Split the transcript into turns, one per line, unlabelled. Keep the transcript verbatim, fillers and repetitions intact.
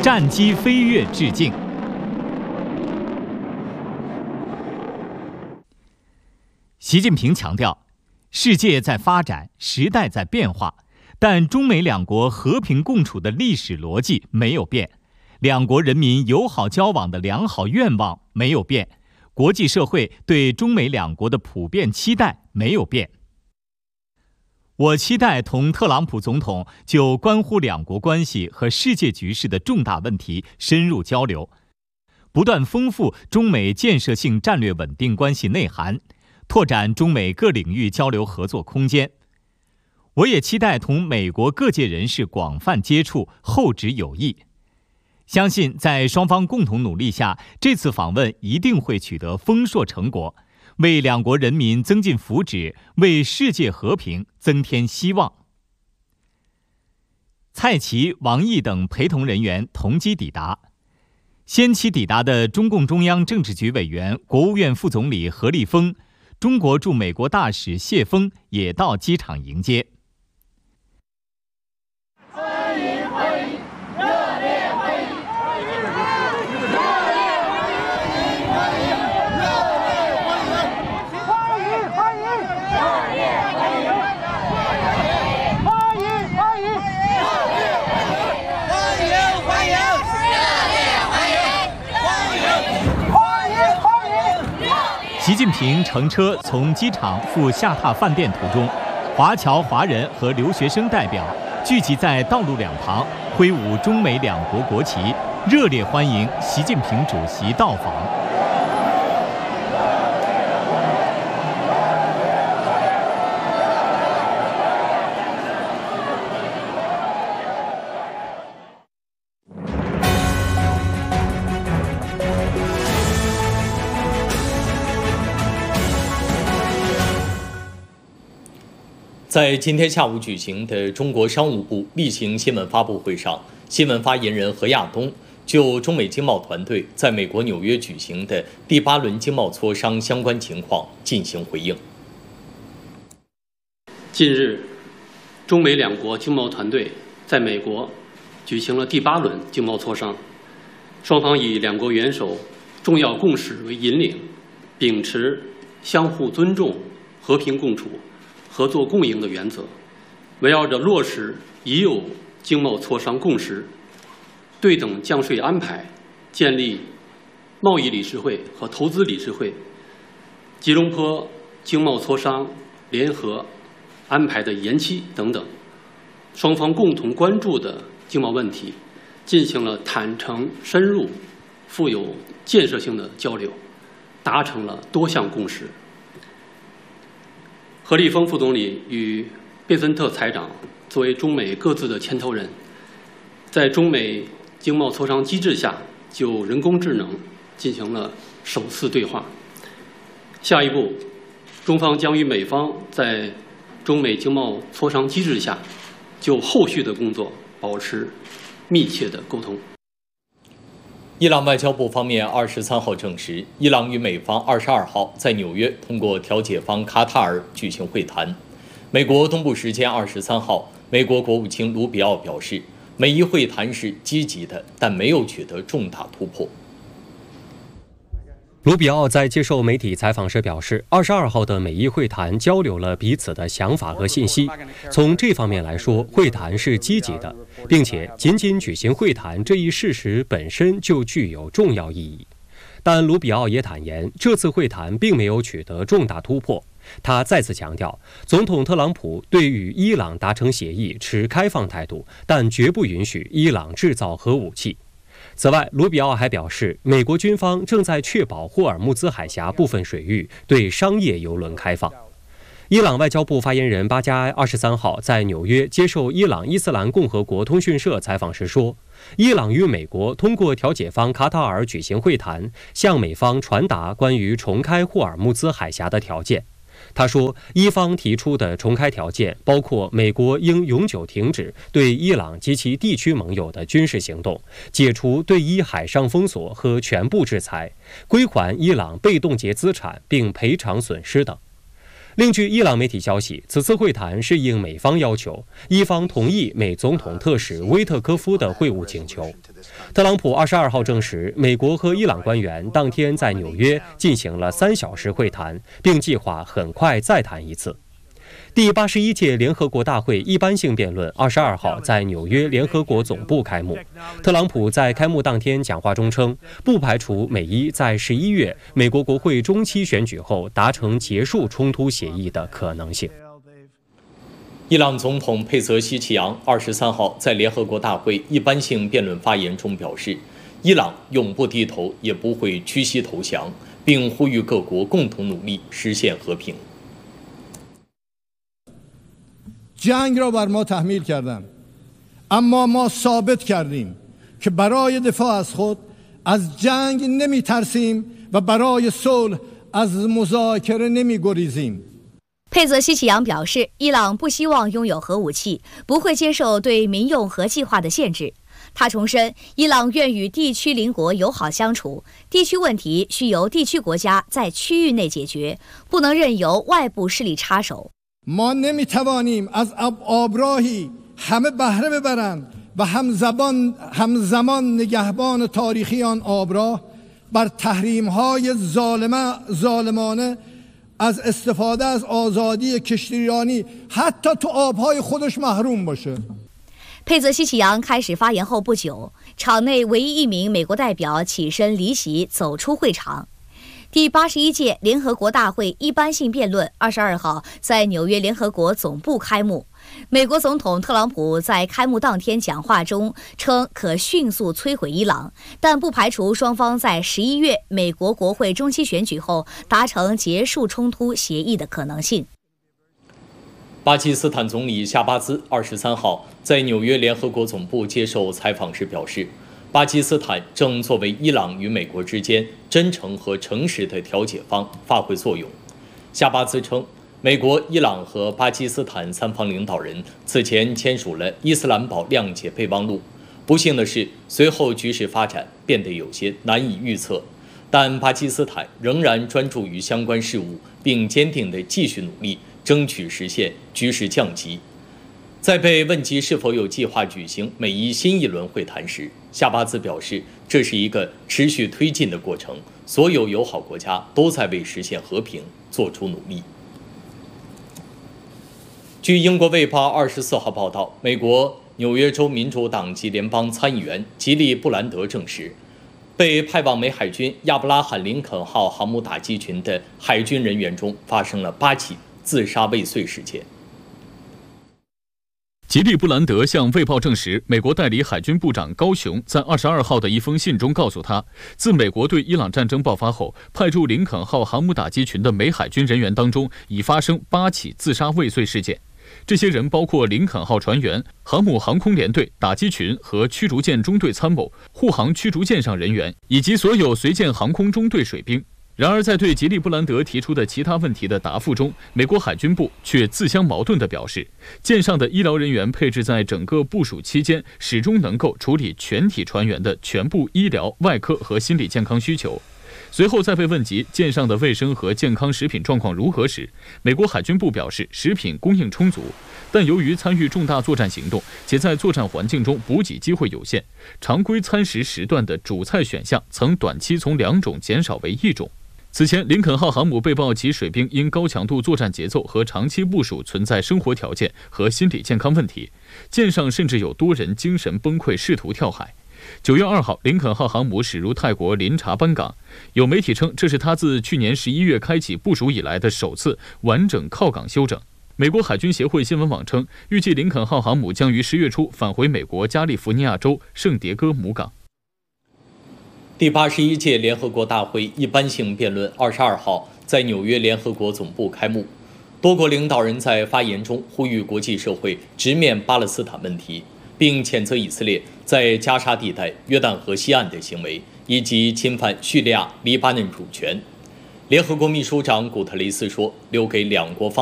战机飞跃致敬。习近平强调，世界在发展，时代在变化，但中美两国和平共处的历史逻辑没有变，两国人民友好交往的良好愿望没有变，国际社会对中美两国的普遍期待没有变。我期待同特朗普总统就关乎两国关系和世界局势的重大问题深入交流，不断丰富中美建设性战略稳定关系内涵，拓展中美各领域交流合作空间。我也期待同美国各界人士广泛接触，厚植友谊。相信在双方共同努力下，这次访问一定会取得丰硕成果，为两国人民增进福祉，为世界和平增添希望。蔡奇、王毅等陪同人员同机抵达。先期抵达的中共中央政治局委员、国务院副总理何立峰、中国驻美国大使谢锋也到机场迎接。
欢迎欢迎，热烈欢迎！
习近平乘车从机场赴下榻饭店途中，华侨华人和留学生代表聚集在道路两旁，挥舞中美两国国旗，热烈欢迎习近平主席到访。
在今天下午举行的中国商务部例行新闻发布会上，新闻发言人何亚东就中美经贸团队在美国纽约举行的第八轮经贸磋商相关情况进行回应。
近日，中美两国经贸团队在美国举行了第八轮经贸磋商，双方以两国元首重要共识为引领，秉持相互尊重、和平共处、合作共赢的原则，围绕着落实已有经贸磋商共识、对等降税安排、建立贸易理事会和投资理事会、吉隆坡经贸磋商联合安排的延期等等，双方共同关注的经贸问题，进行了坦诚、深入、富有建设性的交流，达成了多项共识。何立峰副总理与贝森特财长作为中美各自的牵头人，在中美经贸磋商机制下，就人工智能进行了首次对话。下一步，中方将与美方在中美经贸磋商机制下，就后续的工作保持密切的沟通。
伊朗外交部方面二十三号证实，伊朗与美方二十二号在纽约通过调解方卡塔尔举行会谈。美国东部时间二十三号，美国国务卿卢比奥表示，美伊会谈是积极的，但没有取得重大突破。
卢比奥在接受媒体采访时表示，二十二号的美伊会谈交流了彼此的想法和信息，从这方面来说，会谈是积极的，并且仅仅举行会谈这一事实本身就具有重要意义。但卢比奥也坦言，这次会谈并没有取得重大突破。他再次强调，总统特朗普对与伊朗达成协议持开放态度，但绝不允许伊朗制造核武器。此外，卢比奥还表示，美国军方正在确保霍尔木兹海峡部分水域对商业邮轮开放。伊朗外交部发言人巴加埃二十三号在纽约接受伊朗伊斯兰共和国通讯社采访时说，伊朗与美国通过调解方卡塔尔举行会谈，向美方传达关于重开霍尔木兹海峡的条件。他说，伊方提出的重开条件包括美国应永久停止对伊朗及其地区盟友的军事行动，解除对伊海上封锁和全部制裁，归还伊朗被冻结资产并赔偿损失等。 另据伊朗媒体消息，此次会谈是应美方要求，伊方同意美总统特使威特科夫的会晤请求。特朗普二十二号证实，美国和伊朗官员当天在纽约进行了三小时会谈，并计划很快再谈一次。第八十一届联合国大会一般性辩论二十二号在纽约联合国总部开幕。特朗普在开幕当天讲话中称，不排除美伊在十一月美国国会中期选举后达成结束冲突协议的可能性。
伊朗总统佩泽希奇扬二十三号在联合国大会一般性辩论发言中表示，伊朗永不低头，也不会屈膝投降，并呼吁各国共同努力实现和平。
جنگ را بر ما تحمیل کردند اما ما ثابت کردیم که برای دفاع از خود از جنگ نمی ترسیم و برای صلح از مذاکره نمی گریزیم。
佩泽希奇扬表示，伊朗不希望拥有核武器，不会接受对民用核计划的限制。他重申，伊朗愿与地区邻国友好相处，地区问题需由地区国家在区域内解决，不能任由外部势力插手。
ما نمیتوانیم از آبراهی همه بهره ببرند و همزبان همزمان نگهبان تاریخی آن آبراه بر تحریم‌های ظالمه ظالمانه از استفاده از آزادی کشتیرانی حتی تو آبهای خودش محروم باشه。
佩泽希奇扬开始发言后不久，场内唯一一名美国代表起身离席，走出会场。第八十一届联合国大会一般性辩论二十二号在纽约联合国总部开幕。美国总统特朗普在开幕当天讲话中称，可迅速摧毁伊朗，但不排除双方在十一月美国国会中期选举后达成结束冲突协议的可能性。
巴基斯坦总理夏巴兹二十三号在纽约联合国总部接受采访时表示，巴基斯坦正作为伊朗与美国之间真诚和诚实的调解方发挥作用。夏巴兹称，美国、伊朗和巴基斯坦三方领导人此前签署了伊斯兰堡谅解备忘录。不幸的是，随后局势发展变得有些难以预测，但巴基斯坦仍然专注于相关事务，并坚定地继续努力，争取实现局势降级。在被问及是否有计划举行美伊新一轮会谈时，夏巴兹表示，这是一个持续推进的过程，所有友好国家都在为实现和平做出努力。据英国《卫报》二十四号报道，美国纽约州民主党籍联邦参议员吉利·布兰德证实，被派往美海军亚布拉罕·林肯号航母打击群的海军人员中发生了八起自杀未遂事件。
吉利·布兰德向《卫报》证实，美国代理海军部长高雄在二十二号的一封信中告诉他，自美国对伊朗战争爆发后，派驻林肯号航母打击群的美海军人员当中已发生八起自杀未遂事件。这些人包括林肯号船员、航母航空联队、打击群和驱逐舰中队参谋、护航驱逐舰上人员以及所有随舰航空中队水兵。然而，在对吉利·布兰德提出的其他问题的答复中，美国海军部却自相矛盾地表示，舰上的医疗人员配置在整个部署期间，始终能够处理全体船员的全部医疗、外科和心理健康需求。随后，在被问及舰上的卫生和健康食品状况如何时，美国海军部表示，食品供应充足，但由于参与重大作战行动，且在作战环境中补给机会有限，常规餐食时段的主菜选项曾短期从两种减少为一种。此前，林肯号航母被曝其水兵因高强度作战节奏和长期部署存在生活条件和心理健康问题，舰上甚至有多人精神崩溃，试图跳海。九月二号，林肯号航母驶入泰国林察班港，有媒体称这是他自去年十一月开启部署以来的首次完整靠港休整。美国海军协会新闻网称，预计林肯号航母将于十月初返回美国加利福尼亚州圣迭戈母港。
第八十一届联合国大会一般性辩论二十二号在纽约联合国总部开幕，多国领导人在发言中呼吁国际社会直面巴勒斯坦问题，并谴责以色列在加沙地带、约旦河西岸的行为，以及侵犯叙利亚、黎巴嫩主权。联合国秘书长古特雷斯说，留给两国方